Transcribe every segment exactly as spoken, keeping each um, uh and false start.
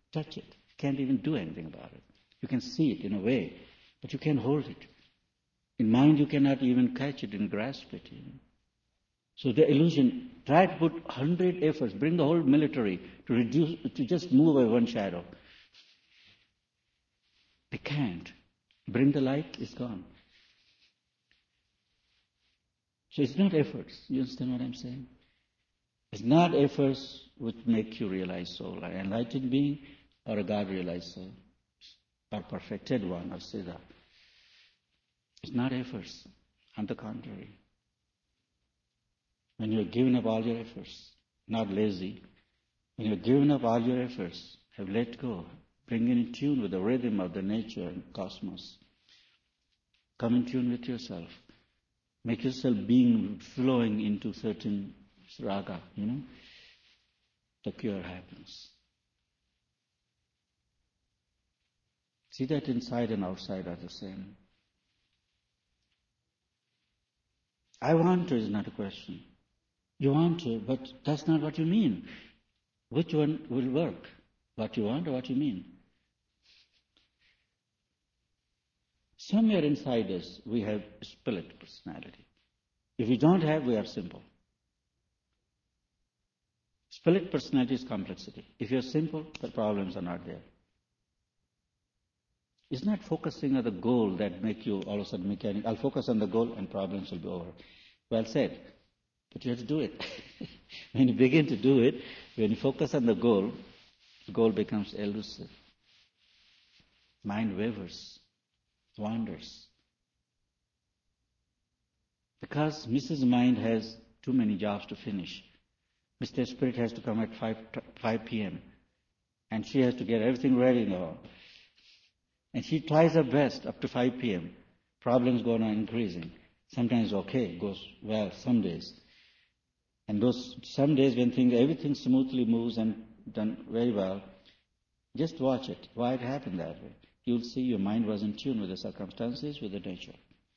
touch it. You can't even do anything about it. You can see it in a way, but you can't hold it. In mind, you cannot even catch it and grasp it. You know? So the illusion, try to put hundred efforts, bring the whole military to reduce, to just move away one shadow. They can't. Bring the light, it's gone. So it's not efforts. You understand what I'm saying? It's not efforts which make you realize soul, an enlightened being or a God-realized soul, or perfected one, or Siddha. It's not efforts. On the contrary. When you're giving up all your efforts, not lazy, when you're giving up all your efforts, have let go, bring in tune with the rhythm of the nature and cosmos. Come in tune with yourself. Make yourself being flowing into certain raga, you know. The cure happens. See that inside and outside are the same. I want to is not a question. You want to, but that's not what you mean. Which one will work? What you want or what you mean? Somewhere inside us, we have split personality. If we don't have, we are simple. Split personality is complexity. If you're simple, the problems are not there. It's not focusing on the goal that make you all of a sudden mechanical. I'll focus on the goal and problems will be over. Well said. But you have to do it. When you begin to do it, when you focus on the goal, the goal becomes elusive. Mind wavers, wanders. Because Missus Mind has too many jobs to finish. Mister Spirit has to come at five p.m. and she has to get everything ready now. And she tries her best up to five p.m. Problems go on increasing. Sometimes okay, goes well some days. And those some days when things, everything smoothly moves and done very well, just watch it. Why it happened that way? You'll see your mind was in tune with the circumstances, with the nature.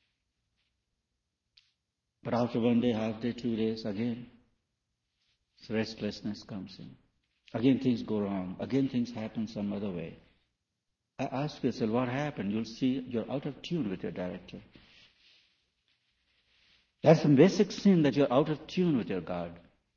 But after one day, half day, two days, again, restlessness comes in. Again things go wrong. Again things happen some other way. I ask yourself, what happened? You'll see you're out of tune with your director. That's the basic sin, that you're out of tune with your God.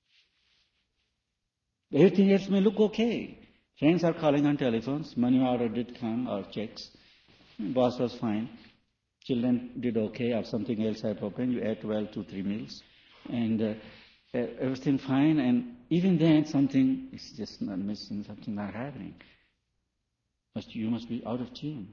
Everything else may look okay. Friends are calling on telephones. Money order did come, or checks. Boss was fine. Children did okay, or something else had opened. You ate well two, three meals. And uh, everything fine. And even then, something is just not missing, something not happening. But you must be out of tune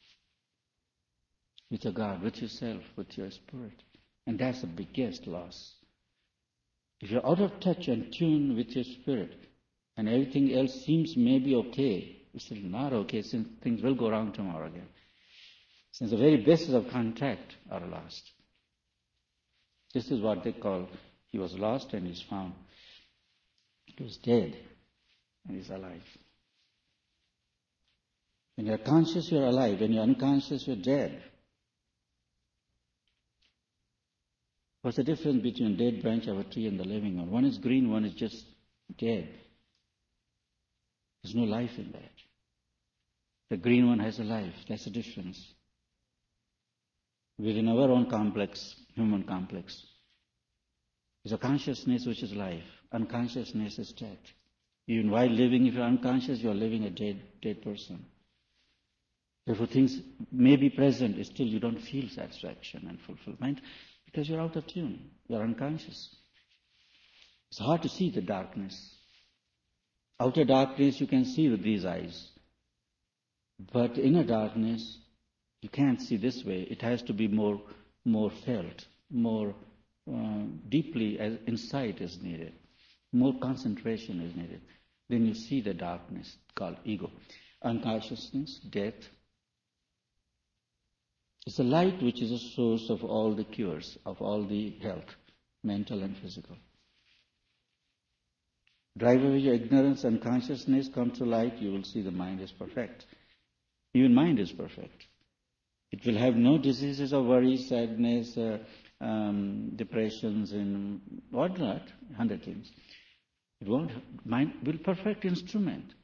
with your God, with yourself, with your spirit. And that's the biggest loss. If you're out of touch and tune with your spirit, and everything else seems maybe okay, it's still not okay, since things will go wrong tomorrow again. Since the very basis of contact are lost. This is what they call, he was lost and he's found. He was dead and he's alive. When you're conscious, you're alive. When you're unconscious, you're dead. What's the difference between a dead branch of a tree and the living one? One is green, one is just dead. There's no life in that. The green one has a life. That's the difference. Within our own complex, human complex, is a consciousness which is life. Unconsciousness is death. Even while living, if you're unconscious, you're living a dead, dead person. Therefore, things may be present, still you don't feel satisfaction and fulfillment because you're out of tune. You're unconscious. It's hard to see the darkness. Outer darkness you can see with these eyes. But inner darkness, you can't see this way. It has to be more, more felt, more uh, deeply as insight is needed. More concentration is needed. Then you see the darkness called ego. Unconsciousness, death. It's a light which is a source of all the cures, of all the health, mental and physical. Drive away your ignorance and consciousness, come to light, you will see the mind is perfect. Even mind is perfect. It will have no diseases or worries, sadness, uh, um, depressions, and whatnot, hundred things. It won't. Mind will perfect instrument.